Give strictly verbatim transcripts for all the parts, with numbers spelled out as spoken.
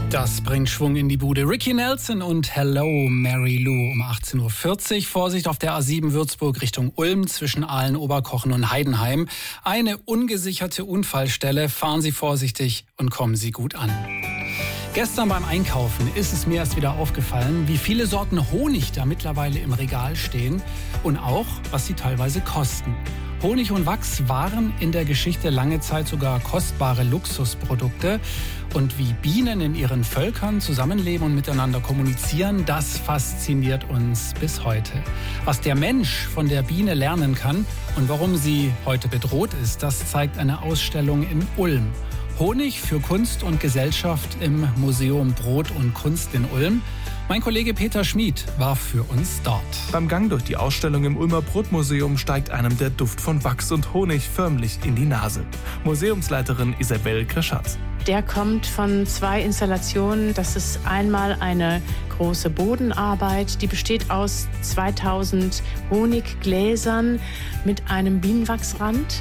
Das bringt Schwung in die Bude. Ricky Nelson und Hello Mary Lou um achtzehn Uhr vierzig. Vorsicht auf der A sieben Würzburg Richtung Ulm zwischen Aalen-Oberkochen und Heidenheim. Eine ungesicherte Unfallstelle. Fahren Sie vorsichtig und kommen Sie gut an. Gestern beim Einkaufen ist es mir erst wieder aufgefallen, wie viele Sorten Honig da mittlerweile im Regal stehen und auch, was sie teilweise kosten. Honig und Wachs waren in der Geschichte lange Zeit sogar kostbare Luxusprodukte. Und wie Bienen in ihren Völkern zusammenleben und miteinander kommunizieren, das fasziniert uns bis heute. Was der Mensch von der Biene lernen kann und warum sie heute bedroht ist, das zeigt eine Ausstellung in Ulm. Honig für Kunst und Gesellschaft im Museum Brot und Kunst in Ulm. Mein Kollege Peter Schmid war für uns dort. Beim Gang durch die Ausstellung im Ulmer Brotmuseum steigt einem der Duft von Wachs und Honig förmlich in die Nase. Museumsleiterin Isabel Kreschatz. Der kommt von zwei Installationen. Das ist einmal eine große Bodenarbeit, die besteht aus zweitausend Honiggläsern mit einem Bienenwachsrand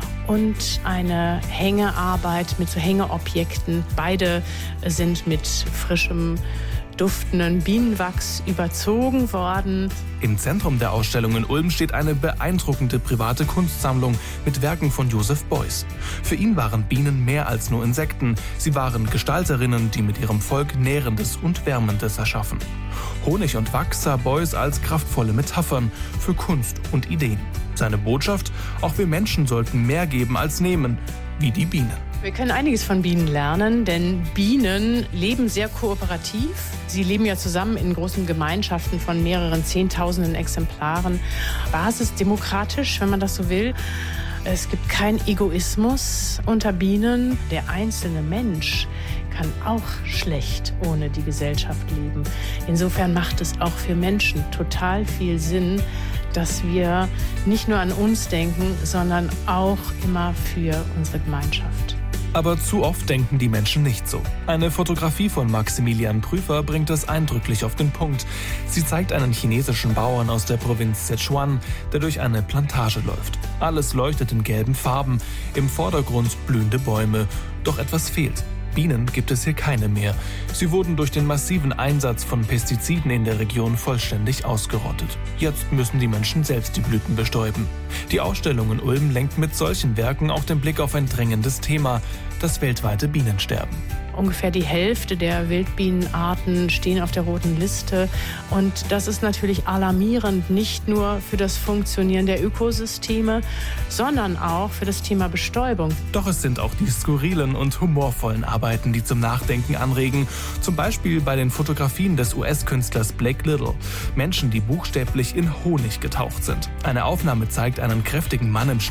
und eine Hängearbeit mit so Hängeobjekten. Beide sind mit frischem, duftenden Bienenwachs überzogen worden. Im Zentrum der Ausstellung in Ulm steht eine beeindruckende private Kunstsammlung mit Werken von Joseph Beuys. Für ihn waren Bienen mehr als nur Insekten. Sie waren Gestalterinnen, die mit ihrem Volk Nährendes und Wärmendes erschaffen. Honig und Wachs sah Beuys als kraftvolle Metaphern für Kunst und Ideen. Seine Botschaft: Auch wir Menschen sollten mehr geben als nehmen, wie die Bienen. Wir können einiges von Bienen lernen, denn Bienen leben sehr kooperativ. Sie leben ja zusammen in großen Gemeinschaften von mehreren Zehntausenden Exemplaren. Basisdemokratisch, wenn man das so will. Es gibt keinen Egoismus unter Bienen. Der einzelne Mensch kann auch schlecht ohne die Gesellschaft leben. Insofern macht es auch für Menschen total viel Sinn, dass wir nicht nur an uns denken, sondern auch immer für unsere Gemeinschaft. Aber zu oft denken die Menschen nicht so. Eine Fotografie von Maximilian Prüfer bringt es eindrücklich auf den Punkt. Sie zeigt einen chinesischen Bauern aus der Provinz Sichuan, der durch eine Plantage läuft. Alles leuchtet in gelben Farben, im Vordergrund blühende Bäume. Doch etwas fehlt. Bienen gibt es hier keine mehr. Sie wurden durch den massiven Einsatz von Pestiziden in der Region vollständig ausgerottet. Jetzt müssen die Menschen selbst die Blüten bestäuben. Die Ausstellung in Ulm lenkt mit solchen Werken auch den Blick auf ein drängendes Thema: das weltweite Bienensterben. Ungefähr die Hälfte der Wildbienenarten stehen auf der roten Liste. Und das ist natürlich alarmierend, nicht nur für das Funktionieren der Ökosysteme, sondern auch für das Thema Bestäubung. Doch es sind auch die skurrilen und humorvollen Arbeiten, die zum Nachdenken anregen. Zum Beispiel bei den Fotografien des U S-Künstlers Blake Little. Menschen, die buchstäblich in Honig getaucht sind. Eine Aufnahme zeigt einen kräftigen Mann im Schnee